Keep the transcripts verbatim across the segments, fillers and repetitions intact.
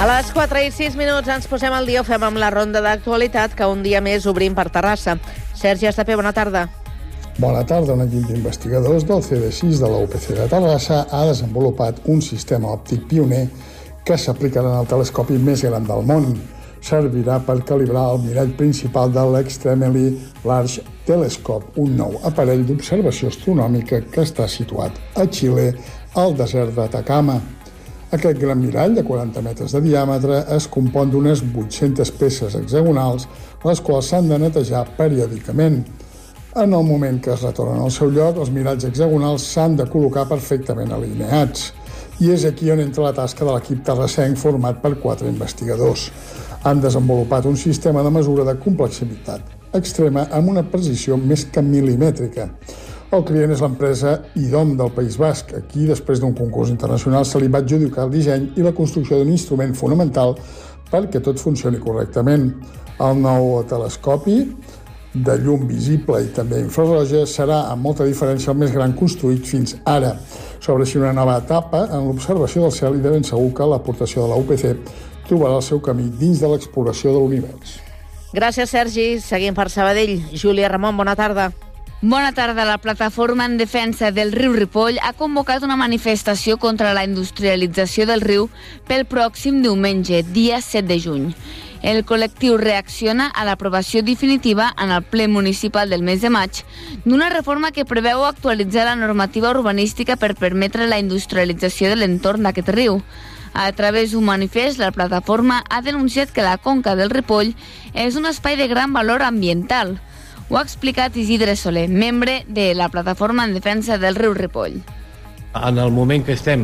A les quatre i sis minuts ens posem al dia, ho fem amb la ronda d'actualitat que un dia més obrim per Terrassa. Sergi Estapé, bona tarda. Bona tarda. Un equip d'investigadors del C D sis de la U P C de Terrassa ha desenvolupat un sistema òptic pioner que s'aplicarà en el telescopi més gran del món. Servirà per calibrar el mirall principal de l'Extremely Large Telescope, un nou aparell d'observació astronòmica que està situat a Xile, al desert d'Atacama. Aquest gran mirall de quaranta metres de diàmetre es compon d'unes vuit-centes peces hexagonals, les quals s'han de netejar periòdicament. En el moment que es retornen al seu lloc, els miralls hexagonals s'han de col·locar perfectament alineats. I és aquí on entra la tasca de l'equip terrassenc format per quatre investigadors. Han desenvolupat un sistema de mesura de complexitat extrema amb una precisió més que milimètrica. El client és l'empresa IDOM del País Basc. Aquí, després d'un concurs internacional, se li va adjudicar el disseny i la construcció d'un instrument fonamental perquè tot funcioni correctament. El nou telescopi de llum visible i també infraroja serà, amb molta diferència, el més gran construït fins ara. S'obre així una nova etapa en l'observació del cel i de ben segur que l'aportació de la U P C trobarà el seu camí dins de l'exploració de l'univers. Gràcies, Sergi. Seguim per Sabadell. Júlia Ramon, bona tarda. Bona tarda. La Plataforma en Defensa del Riu Ripoll ha convocat una manifestació contra la industrialització del riu pel pròxim diumenge, dia set de juny. El col·lectiu reacciona a l'aprovació definitiva en el ple municipal del mes de maig d'una reforma que preveu actualitzar la normativa urbanística per permetre la industrialització de l'entorn d'aquest riu. A través d'un manifest, la plataforma ha denunciat que la conca del Ripoll és un espai de gran valor ambiental. Ho ha explicat Isidre Soler, membre de la Plataforma en Defensa del Riu Ripoll. En el moment que estem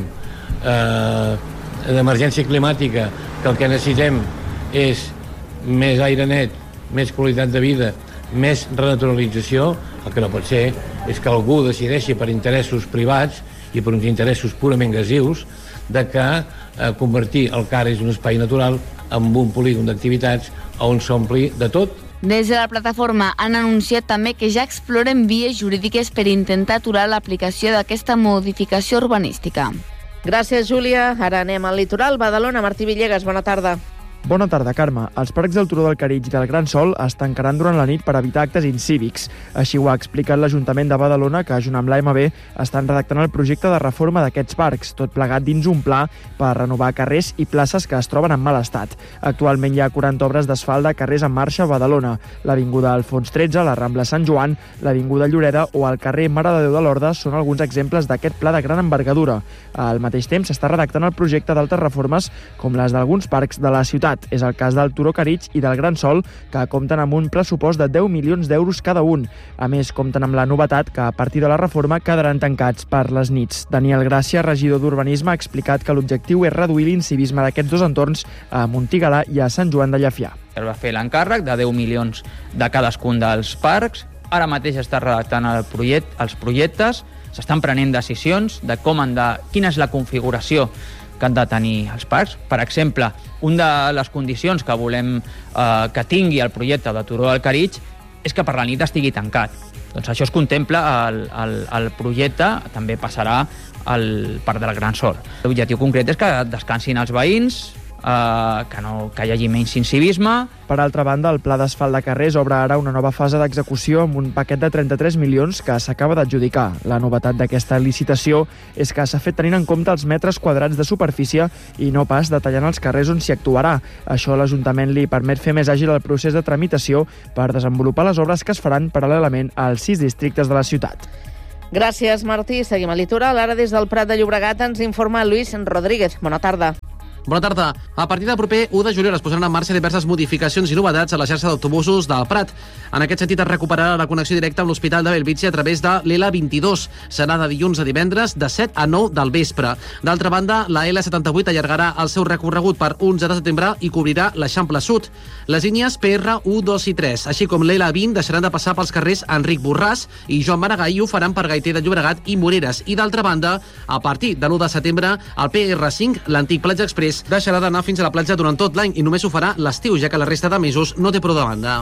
eh, d'emergència climàtica, que el que necessitem és més aire net, més qualitat de vida, més renaturalització, el que no pot ser és que algú decideixi per interessos privats i per uns interessos purament gasius de que eh, convertir el Car és un espai natural en un polígon d'activitats on s'ompli de tot. Des de la plataforma han anunciat també que ja exploren vies jurídiques per intentar aturar l'aplicació d'aquesta modificació urbanística. Gràcies, Júlia. Ara anem al litoral. Badalona, Martí Villegas, bona tarda. Bona tarda, Carme. Els parcs del Turó del Caritx i del Gran Sol es tancaran durant la nit per evitar actes incívics. Així ho ha explicat l'Ajuntament de Badalona, que, junt amb l'A M B, estan redactant el projecte de reforma d'aquests parcs, tot plegat dins un pla per renovar carrers i places que es troben en mal estat. Actualment hi ha quaranta obres d'asfalt de carrers en marxa a Badalona. L'Avinguda Alfons tretze, la Rambla Sant Joan, l'Avinguda Lloreda o el carrer Mare de Déu de Lorda són alguns exemples d'aquest pla de gran envergadura. Al mateix temps s'està redactant el projecte d'altres reformes com les d'alguns parcs de la ciutat. És el cas del Turó Caritx i del Gran Sol, que compten amb un pressupost de deu milions d'euros cada un. A més, compten amb la novetat que, a partir de la reforma, quedaran tancats per les nits. Daniel Gràcia, regidor d'Urbanisme, ha explicat que l'objectiu és reduir l'incivisme d'aquests dos entorns a Montigalà i a Sant Joan de Llefià. Es va fer l'encàrrec de deu milions de cadascun dels parcs. Ara mateix està redactant el projecte, els projectes, s'estan prenent decisions de com han de, quina és la configuració que han de tenir els parcs. Per exemple, una de les condicions que volem eh, que tingui el projecte de Turó del Caritx és que per la nit estigui tancat. Doncs això es contempla al, al, al projecte, també passarà al Parc del Gran Sol. L'objectiu concret és que descansin els veïns, Uh, que, no, que hi hagi menys incivisme. Per altra banda, el pla d'asfalt de carrers obre ara una nova fase d'execució amb un paquet de trenta-tres milions que s'acaba d'adjudicar. La novetat d'aquesta licitació és que s'ha fet tenint en compte els metres quadrats de superfície i no pas detallant els carrers on s'hi actuarà. Això a l'Ajuntament li permet fer més àgil el procés de tramitació per desenvolupar les obres que es faran paral·lelament als sis districtes de la ciutat. Gràcies, Martí. Seguim al litoral. Ara des del Prat de Llobregat ens informa Luis Rodríguez. Bona tarda. Bona tarda. A partir del proper u de juliol es posaran en marxa diverses modificacions i novetats a la xarxa d'autobusos del Prat. En aquest sentit es recuperarà la connexió directa amb l'Hospital de Bellvitge a través de l'E L A vint-i-dos. Serà de dilluns a divendres de set a nou del vespre. D'altra banda, la L setanta-vuit allargarà el seu recorregut per onze de setembre i cobrirà l'Eixample Sud. Les línies P R u, dos i tres, així com l'E L A vint, deixaran de passar pels carrers Enric Borràs i Joan Maragall i ho faran per Gaiter de Llobregat i Moreres. I d'altra banda, a partir de l'u de setembre, el P R cinc, l'antic Platja Express, deixarà d'anar fins a la platja durant tot l'any i només ho farà l'estiu, ja que la resta de mesos no té prou demanda.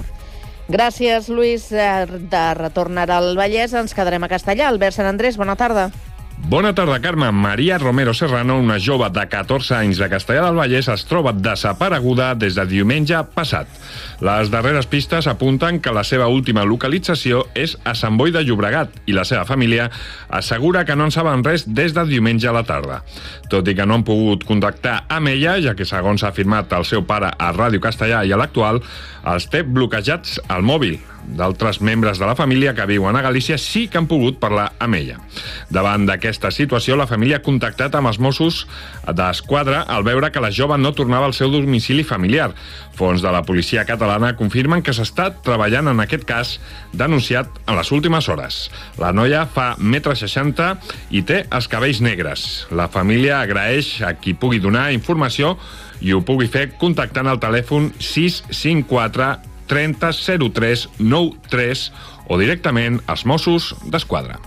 Gràcies, Lluís. De retorn ara al Vallès, ens quedarem a Castellà. Albert Sant Andrés, bona tarda. Bona tarda, Carme. Maria Romero Serrano, una jove de catorze anys de Castellar del Vallès, es troba desapareguda des de diumenge passat. Les darreres pistes apunten que la seva última localització és a Sant Boi de Llobregat i la seva família assegura que no en saben res des de diumenge a la tarda. Tot i que no han pogut contactar amb ella, ja que segons ha afirmat el seu pare a Ràdio Castellà i a l'Actual, els té bloquejats al mòbil. D'altres membres de la família que viuen a Galícia sí que han pogut parlar amb ella. Davant d'aquesta situació, la família ha contactat amb els Mossos d'Esquadra al veure que la jove no tornava al seu domicili familiar. Fons de la policia catalana confirmen que s'està treballant en aquest cas denunciat en les últimes hores. La noia fa un metre seixanta i té els cabells negres. La família agraeix a qui pugui donar informació i ho pugui fer contactant al telèfon sis cinc quatre trenta zero tres noranta tres o directament als Mossos d'Esquadra.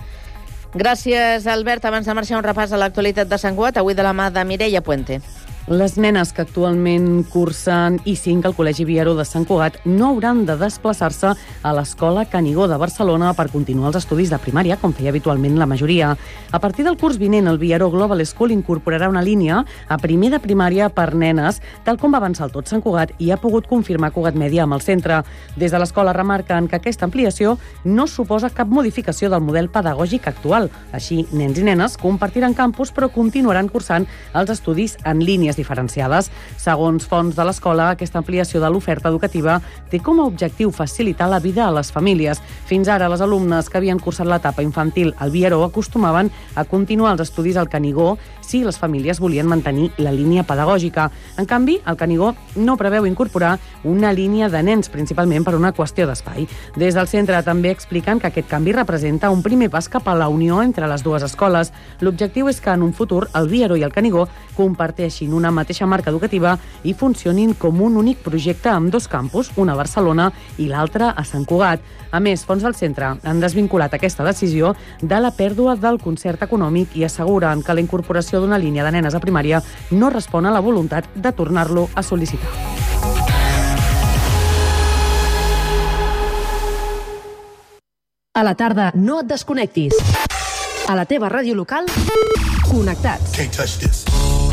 Gràcies, Albert. Abans de marxar, un repàs a l'actualitat de Sant Cugat, avui de la mà de Mireia Puente. Les nenes que actualment cursen I cinc al Col·legi Viaró de Sant Cugat no hauran de desplaçar-se a l'Escola Canigó de Barcelona per continuar els estudis de primària, com feia habitualment la majoria. A partir del curs vinent, el Viaró Global School incorporarà una línia a primer de primària per nenes, tal com va avançar el Tot Sant Cugat i ha pogut confirmar Cugat Mèdia amb el centre. Des de l'escola remarquen que aquesta ampliació no suposa cap modificació del model pedagògic actual. Així, nens i nenes compartiran campus però continuaran cursant els estudis en línies diferenciades. Segons fonts de l'escola, aquesta ampliació de l'oferta educativa té com a objectiu facilitar la vida a les famílies. Fins ara, les alumnes que havien cursat l'etapa infantil al Viaró acostumaven a continuar els estudis al Canigó si les famílies volien mantenir la línia pedagògica. En canvi, el Canigó no preveu incorporar una línia de nens, principalment per una qüestió d'espai. Des del centre també expliquen que aquest canvi representa un primer pas cap a la unió entre les dues escoles. L'objectiu és que en un futur el Viaró i el Canigó comparteixin una mateixa marca educativa i funcionin com un únic projecte amb dos campus, una a Barcelona i l'altra a Sant Cugat. A més, fons del centre han desvinculat aquesta decisió de la pèrdua del concert econòmic i asseguren que la incorporació d'una línia de nenes a primària no respon a la voluntat de tornar-lo a sol·licitar. A la tarda, no et desconnectis. A la teva ràdio local, connectats. Can't touch this.